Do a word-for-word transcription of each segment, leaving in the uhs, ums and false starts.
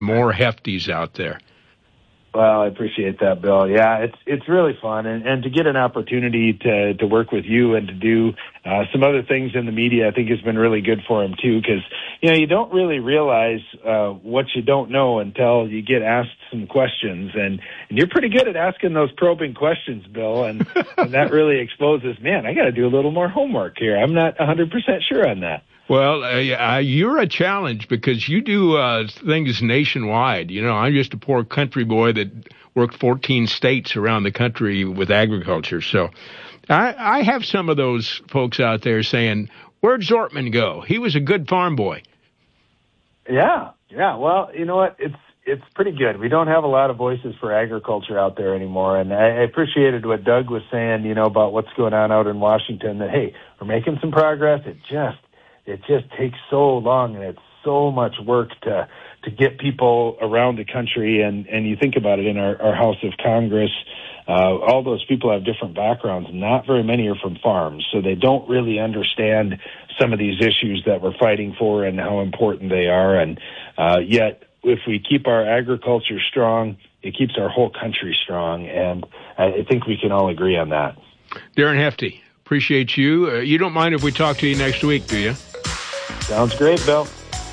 more hefties out there. Well, I appreciate that, Bill. Yeah, it's it's really fun, and, and to get an opportunity to to work with you and to do uh, some other things in the media, I think has been really good for him too. Because you know you don't really realize uh, what you don't know until you get asked some questions, and, and you're pretty good at asking those probing questions, Bill. And, and that really exposes, man, I got to do a little more homework here. I'm not one hundred percent sure on that. Well, uh, you're a challenge because you do uh, things nationwide. You know, I'm just a poor country boy that worked fourteen states around the country with agriculture. So I, I have some of those folks out there saying, where'd Zortman go? He was a good farm boy. Yeah, yeah. Well, you know what? It's it's pretty good. We don't have a lot of voices for agriculture out there anymore. And I, I appreciated what Doug was saying, you know, about what's going on out in Washington, that, hey, we're making some progress. It just It just takes so long, and it's so much work to to get people around the country. And, and you think about it in our, our House of Congress, uh, all those people have different backgrounds. Not very many are from farms, so they don't really understand some of these issues that we're fighting for and how important they are. And uh, yet, if we keep our agriculture strong, it keeps our whole country strong. And I think we can all agree on that. Darren Hefty, appreciate you. Uh, you don't mind if we talk to you next week, do you? Sounds great, Bill.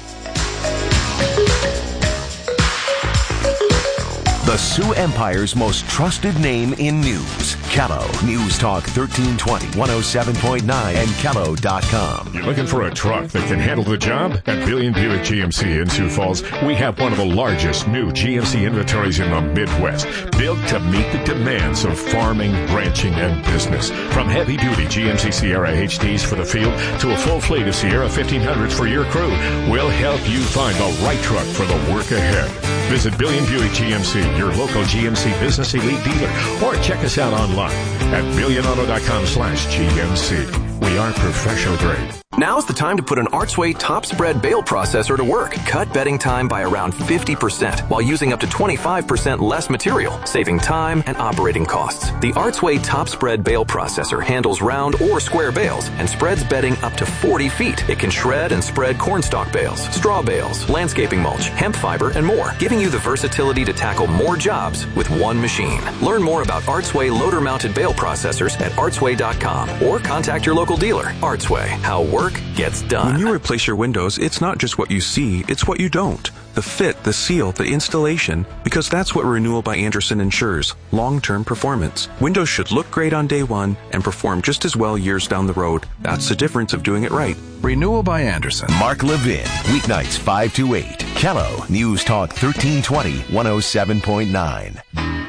The Sioux Empire's most trusted name in news. Callow News Talk thirteen twenty, one oh seven point nine, and callow dot com. You're looking for a truck that can handle the job? At Billion Buick G M C in Sioux Falls, we have one of the largest new G M C inventories in the Midwest, built to meet the demands of farming, ranching, and business. From heavy-duty G M C Sierra H Ds for the field to a full fleet of Sierra fifteen hundreds for your crew, we'll help you find the right truck for the work ahead. Visit Billion Buick G M C, your local G M C Business Elite dealer, or check us out online at billion auto dot com slash G M C. We are professional grade. Now's the time to put an Archway top spread bale processor to work. Cut bedding time by around fifty percent while using up to twenty-five percent less material, saving time and operating costs. The Archway top spread bale processor handles round or square bales and spreads bedding up to forty feet. It can shred and spread cornstalk bales, straw bales, landscaping mulch, hemp fiber, and more, giving you the versatility to tackle more jobs with one machine. Learn more about Archway loader-mounted bale processors at archway dot com or contact your local dealer. Archway, how work gets done. When you replace your windows, it's not just what you see, it's what you don't. The fit, the seal, the installation, because that's what Renewal by Andersen ensures. Long-term performance. Windows should look great on day one and perform just as well years down the road. That's the difference of doing it right. Renewal by Andersen. Mark Levin, weeknights five to eight. Callow News Talk thirteen twenty, one oh seven point nine.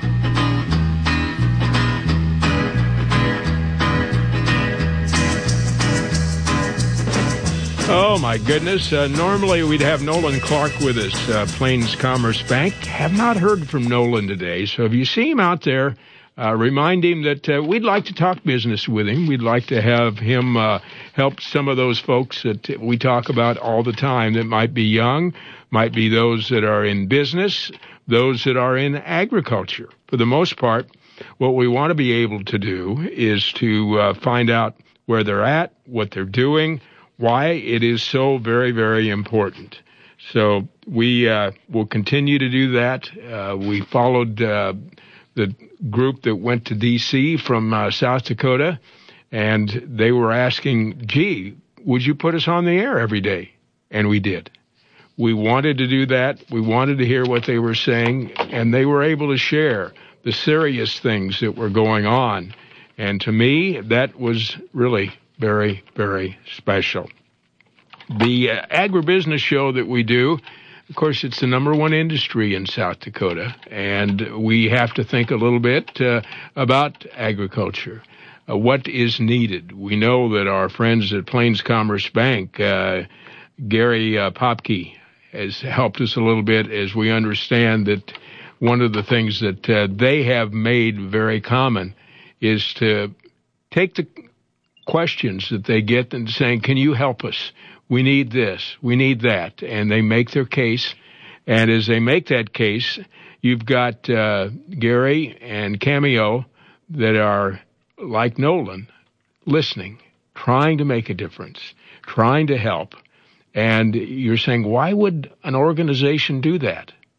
Oh, my goodness. Uh, normally we'd have Nolan Clark with us, uh, Plains Commerce Bank. Have not heard from Nolan today, so if you see him out there, uh, remind him that uh, we'd like to talk business with him. We'd like to have him uh, help some of those folks that we talk about all the time that might be young, might be those that are in business, those that are in agriculture. For the most part, what we want to be able to do is to uh, find out where they're at, what they're doing, why it is so very, very important. So we uh, will continue to do that. Uh, we followed uh, the group that went to D C from uh, South Dakota, and they were asking, gee, would you put us on the air every day? And we did. We wanted to do that. We wanted to hear what they were saying, and they were able to share the serious things that were going on. And to me, that was really very, very special. The uh, agribusiness show that we do, of course, it's the number one industry in South Dakota, and we have to think a little bit uh, about agriculture. Uh, what is needed? We know that our friends at Plains Commerce Bank, uh, Gary uh, Popke, has helped us a little bit as we understand that one of the things that uh, they have made very common is to take the questions that they get and saying, can you help us? We need this, we need that. And they make their case. And as they make that case, you've got uh, Gary and Cameo that are like Nolan, listening, trying to make a difference, trying to help. And you're saying, why would an organization do that?